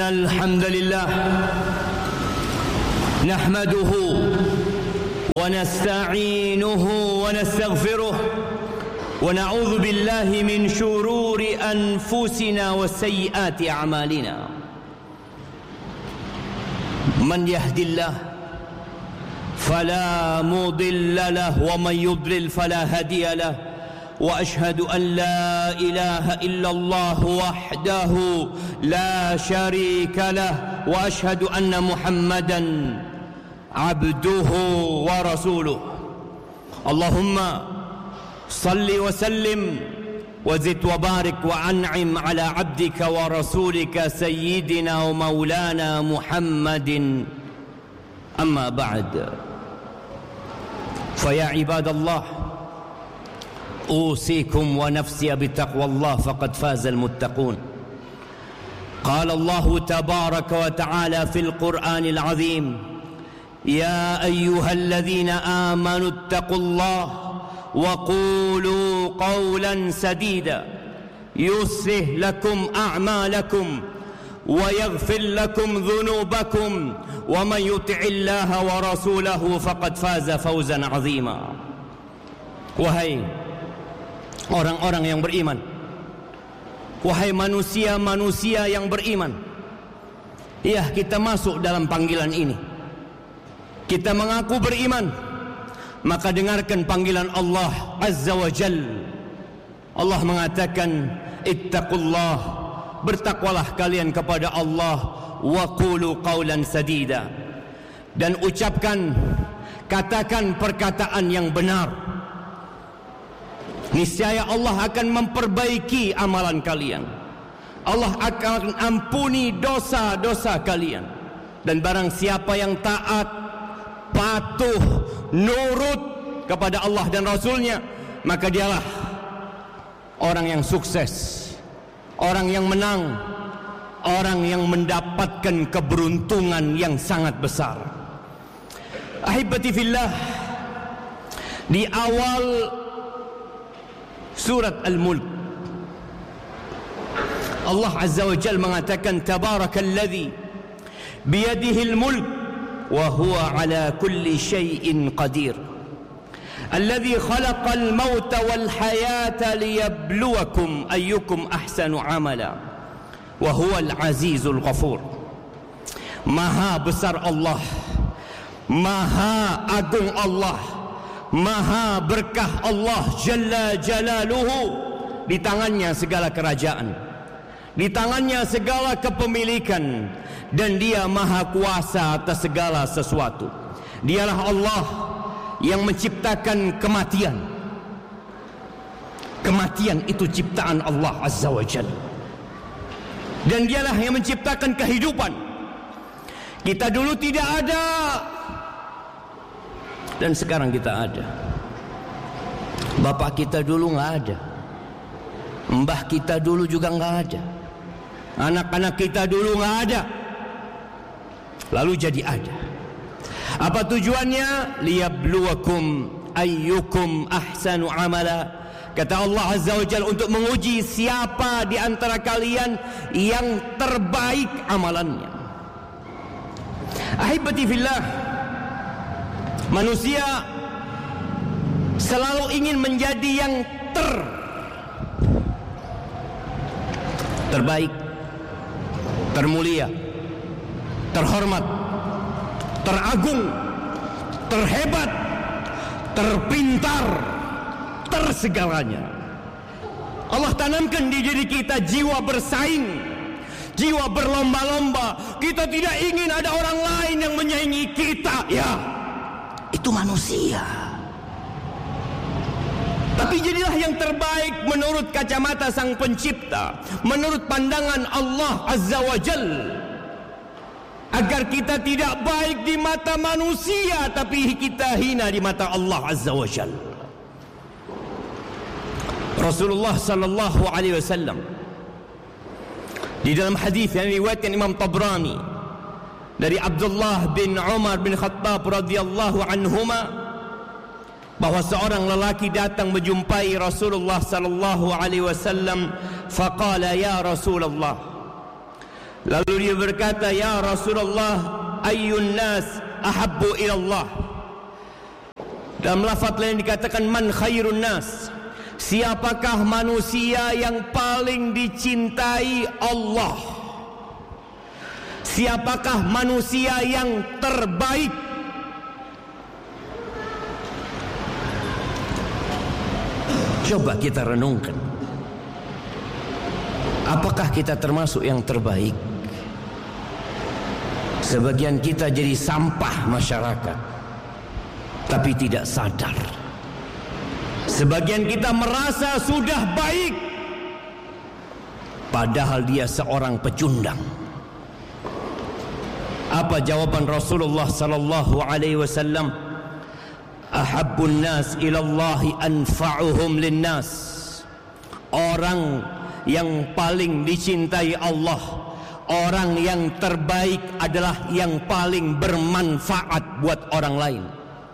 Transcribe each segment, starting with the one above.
الحمد لله نحمده ونستعينه ونستغفره ونعوذ بالله من شرور أنفسنا وسيئات أعمالنا من يهد الله فلا مضل له ومن يضلل فلا هادي له وأشهد أن لا إله إلا الله وحده لا شريك له وأشهد أن محمدا عبده ورسوله اللهم صل وسلم وزد وبارك وأنعم على عبدك ورسولك سيدنا ومولانا محمد أما بعد فيا عباد الله أوصيكم ونفسي بتقوى الله فقد فاز المتقون قال الله تبارك وتعالى في القرآن العظيم يا أيها الذين آمنوا اتقوا الله وقولوا قولا سديدا يصلح لكم أعمالكم ويغفر لكم ذنوبكم ومن يطع الله ورسوله فقد فاز فوزا عظيما. Wahai orang-orang yang beriman, wahai manusia-manusia yang beriman, ya, kita masuk dalam panggilan ini. Kita mengaku beriman, maka dengarkan panggilan Allah Azza wa Jal. Allah mengatakan, ittaqullah, bertakwalah kalian kepada Allah, wa qulu qawlan sadida, dan ucapkan, katakan perkataan yang benar. Niscaya Allah akan memperbaiki amalan kalian. Allah akan ampuni dosa-dosa kalian. Dan barang siapa yang taat, patuh, nurut kepada Allah dan Rasulnya, maka dialah orang yang sukses, orang yang menang, orang yang mendapatkan keberuntungan yang sangat besar. Ahibati fillah, di awal surat Al-Mulk, Allah Azza wa Jalla mengatakan, Tabarakalladzi biyadihil mulk wa huwa ala kulli syai'in qadir alladzi khalaqal mauta wal hayata liyabluwakum ayyukum ahsanu amala wa huwal azizul ghafur. Maha besar Allah, maha agung Allah, maha berkah Allah Jalla Jalaluhu. Di tangannya segala kerajaan, di tangannya segala kepemilikan, dan dia maha kuasa atas segala sesuatu. Dialah Allah yang menciptakan kematian. Kematian itu ciptaan Allah Azza wa Jalla. Dan dialah yang menciptakan kehidupan. Kita dulu tidak ada, dan sekarang kita ada. Bapak kita dulu nggak ada, mbah kita dulu juga nggak ada, anak-anak kita dulu nggak ada, lalu jadi ada. Apa tujuannya? Liyabluwakum ayyukum ahsanu amala. Kata Allah Azza wa Jalla, untuk menguji siapa di antara kalian yang terbaik amalannya. Ahibati fillah, manusia selalu ingin menjadi yang terbaik, termulia, terhormat, teragung, terhebat, terpintar, tersegalanya. Allah tanamkan di diri kita jiwa bersaing, jiwa berlomba-lomba. Kita tidak ingin ada orang lain yang menyaingi kita. Ya, itu manusia. Tapi jadilah yang terbaik menurut kacamata Sang Pencipta, menurut pandangan Allah Azza wa Jal, agar kita tidak baik di mata manusia, tapi kita hina di mata Allah Azza wa Jal. Rasulullah sallallahu alaihi wasallam di dalam hadis yang diriwayatkan Imam Tabrani dari Abdullah bin Umar bin Khattab radhiyallahu anhuma, bahwa seorang lelaki datang menjumpai Rasulullah sallallahu alaihi wasallam, faqala ya Rasulullah Lalu dia berkata, ya Rasulullah, ayyun nas ahabbu ilallah. Dalam lafaz lain dikatakan man khairun nas. Siapakah manusia yang paling dicintai Allah? Siapakah manusia yang terbaik? Coba kita renungkan. Apakah kita termasuk yang terbaik? Sebagian kita jadi sampah masyarakat, tapi tidak sadar. Sebagian kita merasa sudah baik, padahal dia seorang pecundang. Apa jawaban Rasulullah sallallahu alaihi wasallam? Ahabbun nas ilallahi anfa'uhum linnas. Orang yang paling dicintai Allah, orang yang terbaik adalah yang paling bermanfaat buat orang lain.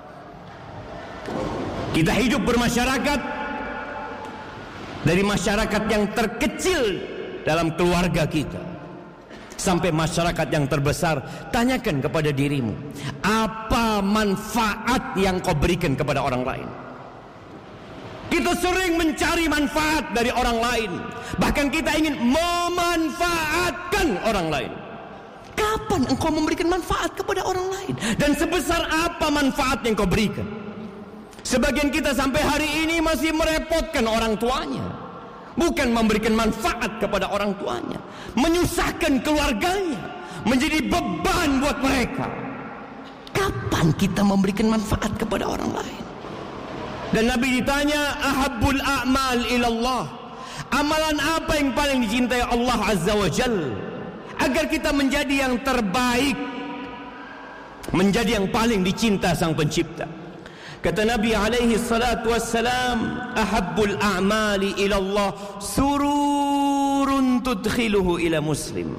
Kita hidup bermasyarakat, dari masyarakat yang terkecil dalam keluarga kita sampai masyarakat yang terbesar. Tanyakan kepada dirimu, apa manfaat yang kau berikan kepada orang lain? Kita sering mencari manfaat dari orang lain, bahkan kita ingin memanfaatkan orang lain. Kapan engkau memberikan manfaat kepada orang lain? Dan sebesar apa manfaat yang kau berikan? Sebagian kita sampai hari ini masih merepotkan orang tuanya, bukan memberikan manfaat kepada orang tuanya, menyusahkan keluarganya, menjadi beban buat mereka. Kapan kita memberikan manfaat kepada orang lain? Dan Nabi ditanya, ahabbul a'mal ilallah, amalan apa yang paling dicintai Allah Azza wa Jal, agar kita menjadi yang terbaik, menjadi yang paling dicinta Sang Pencipta. Kata Nabi alaihi salatu wassalam, ahabbul a'mali ilallah sururun tudkhiluhu ila muslim.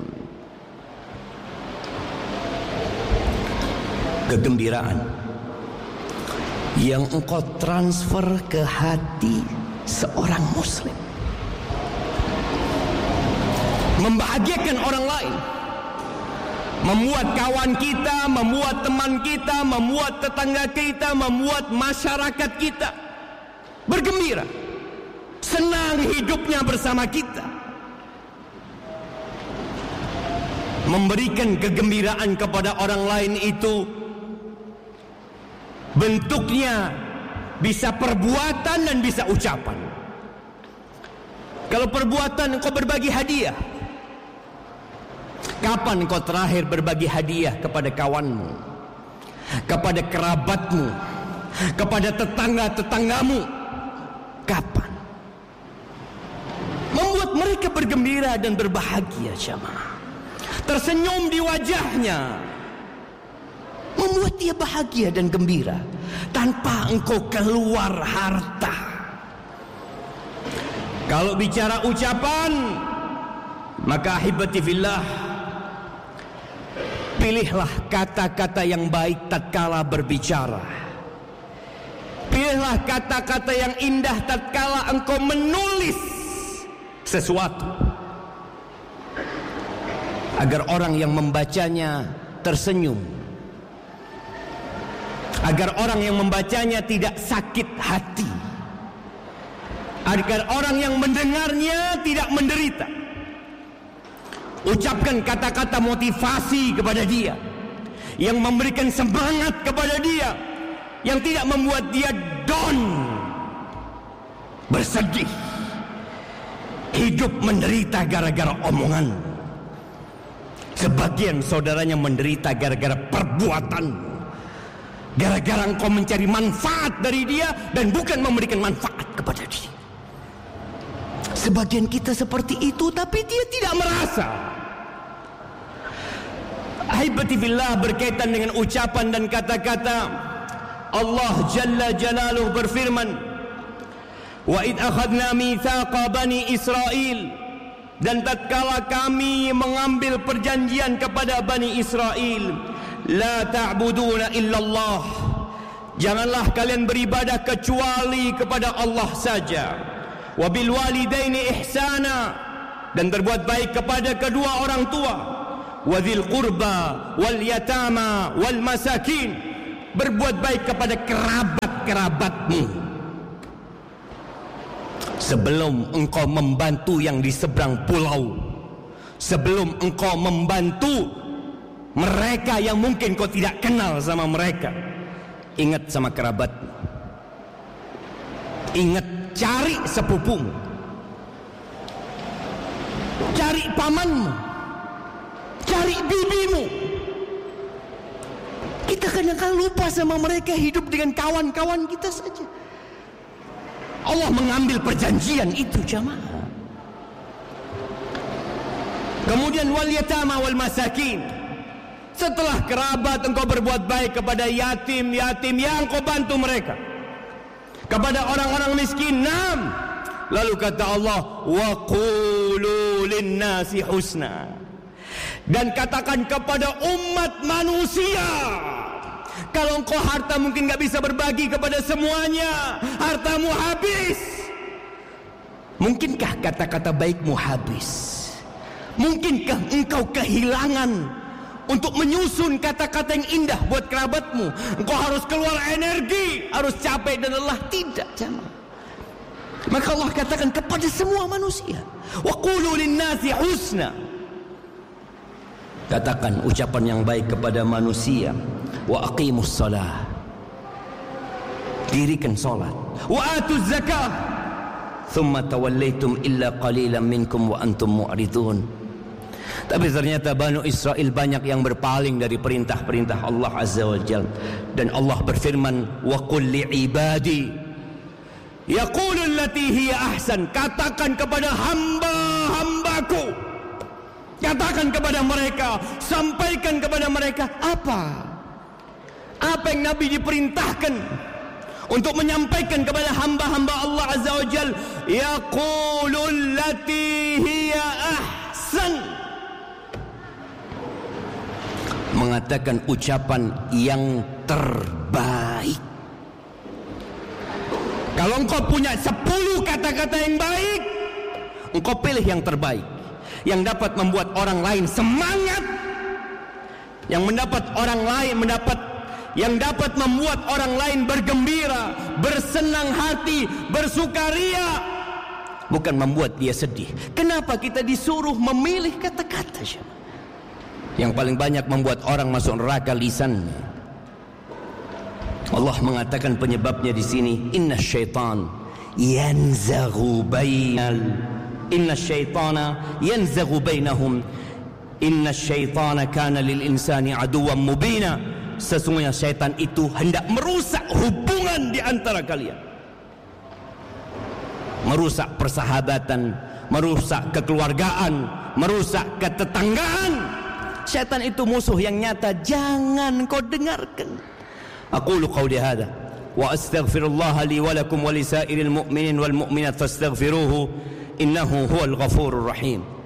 Kegembiraan yang engkau transfer ke hati seorang muslim, membahagiakan orang lain, membuat kawan kita, membuat teman kita, membuat tetangga kita, membuat masyarakat kita bergembira, senang hidupnya bersama kita. Memberikan kegembiraan kepada orang lain itu bentuknya bisa perbuatan dan bisa ucapan. Kalau perbuatan, engkau berbagi hadiah. Kapan engkau terakhir berbagi hadiah kepada kawanmu, kepada kerabatmu, kepada tetangga-tetanggamu? Kapan? Membuat mereka bergembira dan berbahagia, jamaah. Tersenyum di wajahnya, membuat dia bahagia dan gembira tanpa engkau keluar harta. Kalau bicara ucapan, maka ahibati fillah, pilihlah kata-kata yang baik tatkala berbicara. Pilihlah kata-kata yang indah tatkala engkau menulis sesuatu, agar orang yang membacanya tersenyum, agar orang yang membacanya tidak sakit hati, agar orang yang mendengarnya tidak menderita. Ucapkan kata-kata motivasi kepada dia, yang memberikan semangat kepada dia, yang tidak membuat dia down, bersedih, hidup menderita gara-gara omongan. Sebagian saudaranya menderita gara-gara perbuatan, gara-gara engkau mencari manfaat dari dia dan bukan memberikan manfaat kepada dia. Sebagian kita seperti itu, tapi dia tidak merasa. Ahibati fillah, berkaitan dengan ucapan dan kata-kata, Allah Jalla Jalaluhu berfirman, wa id akhadna mitsaqa bani Israil, dan tatkala kami mengambil perjanjian kepada Bani Israel, la ta'buduna illallah, janganlah kalian beribadah kecuali kepada Allah saja, wa bil walidaini ihsana, dan berbuat baik kepada kedua orang tua, wa dzil qurba wal yatama wal masakin. Berbuat baik kepada kerabat-kerabatmu sebelum engkau membantu yang di seberang pulau, sebelum engkau membantu mereka yang mungkin kau tidak kenal sama mereka. Ingat sama kerabatmu, ingat, cari sepupumu, cari pamanmu, cari bibimu. Kita kadang-kadang lupa sama mereka, hidup dengan kawan-kawan kita saja. Allah mengambil perjanjian itu, jamaah. Kemudian wal yatama wal masakin. Setelah kerabat, engkau berbuat baik kepada yatim-yatim yang kau bantu mereka, kepada orang-orang miskin. 6. Lalu kata Allah, wa qulu linnasi husna. Dan katakan kepada umat manusia, kalau engkau harta mungkin gak bisa berbagi kepada semuanya, hartamu habis. Mungkinkah kata-kata baikmu habis? Mungkinkah engkau kehilangan untuk menyusun kata-kata yang indah buat kerabatmu? Engkau harus keluar energi, harus capek dan lelah. Tidak, jamaah. Maka Allah katakan kepada semua manusia, wa qulu linnasi husna. Katakan ucapan yang baik kepada manusia. Wa aqimus salah, dirikan salat. Wa atuz zakah, thumma tawallaitum illa qalilan minkum wa antum mu'ridun. Tapi ternyata Banu Israel banyak yang berpaling dari perintah-perintah Allah Azza wa Jalla. Dan Allah berfirman, wa qul li'ibadi yaqulu allati hiya ahsan. Katakan kepada hamba-hambaku, katakan kepada mereka, sampaikan kepada mereka apa yang Nabi diperintahkan untuk menyampaikan kepada hamba-hamba Allah Azza wa Jalla. Yaqulul lati hiya ahsan, mengatakan ucapan yang terbaik. Kalau engkau punya 10 kata-kata yang baik, engkau pilih yang terbaik, yang dapat membuat orang lain semangat, yang dapat membuat orang lain bergembira, bersenang hati, bersukaria, bukan membuat dia sedih. Kenapa kita disuruh memilih kata-kata yang paling banyak membuat orang masuk neraka? Lisannya. Allah mengatakan penyebabnya di sini, innasyaitan yanzaghu bainahum innasyaitana kana lil insani aduwwan mubina. Sesungguhnya syaitan itu hendak merusak hubungan di antara kalian, merusak persahabatan, merusak kekeluargaan, merusak ketetanggaan. Syaitan itu musuh yang nyata, jangan kau dengarkan. Aqulu qawli hadha wa astaghfirullah li wa lakum wa lisairil mu'minin wal mu'minat fastaghfiruhu innahu huwal ghafurur rahim.